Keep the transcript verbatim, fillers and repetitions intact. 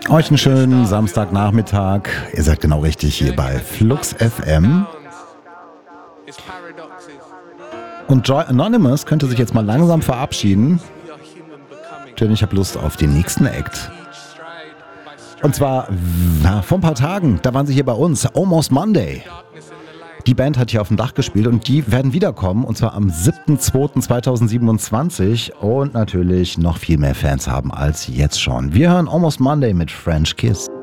Euch einen schönen Samstagnachmittag. Ihr seid genau richtig hier bei Flux F M. Und Joy Anonymous könnte sich jetzt mal langsam verabschieden, denn ich habe Lust auf den nächsten Act. Und zwar na, vor ein paar Tagen, da waren sie hier bei uns, Almost Monday. Die Band hat hier auf dem Dach gespielt und die werden wiederkommen, und zwar am siebten zweiten zweitausendsiebenundzwanzig und natürlich noch viel mehr Fans haben als jetzt schon. Wir hören Almost Monday mit French Kiss.